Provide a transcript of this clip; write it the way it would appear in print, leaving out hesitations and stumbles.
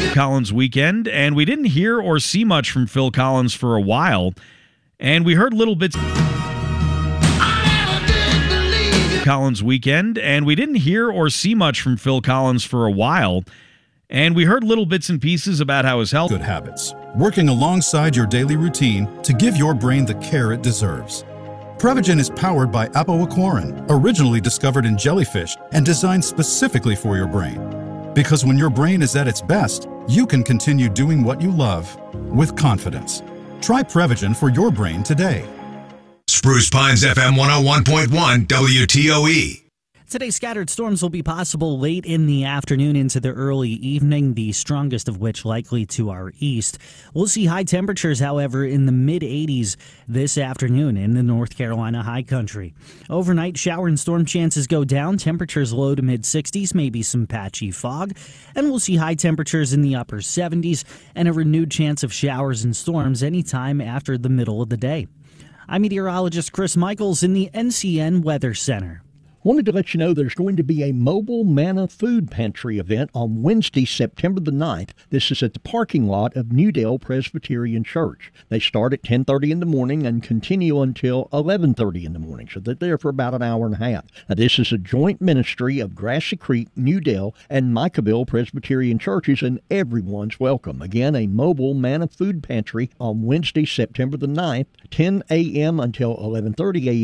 Collins weekend, and we didn't hear or see much from Phil Collins for a while, and we heard little bits. Collins weekend, and we didn't hear or see much from Phil Collins for a while, and we heard little bits and pieces about how his health. Good habits, working alongside your daily routine to give your brain the care it deserves. Prevagen is powered by apoaquarin, originally discovered in jellyfish and designed specifically for your brain. Because when your brain is at its best, you can continue doing what you love with confidence. Try Prevagen for your brain today. Spruce Pines FM 101.1 WTOE. Today, scattered storms will be possible late in the afternoon into the early evening, the strongest of which likely to our east. We'll see high temperatures, however, in the mid-80s this afternoon in the North Carolina high country. Overnight, shower and storm chances go down, temperatures low to mid-60s, maybe some patchy fog, and we'll see high temperatures in the upper 70s and a renewed chance of showers and storms anytime after the middle of the day. I'm meteorologist Chris Michaels in the NCN Weather Center. Wanted to let you know there's going to be a mobile manna food pantry event on Wednesday, September the 9th. This is at the parking lot of Newdale Presbyterian Church. They start at 10:30 in the morning and continue until 11:30 in the morning, so they're there for about an hour and a half. Now, this is a joint ministry of Grassy Creek, Newdale, and Micaville Presbyterian Churches, and everyone's welcome. Again, a mobile manna food pantry on Wednesday, September the 9th, 10 a.m. until 11:30 a.m.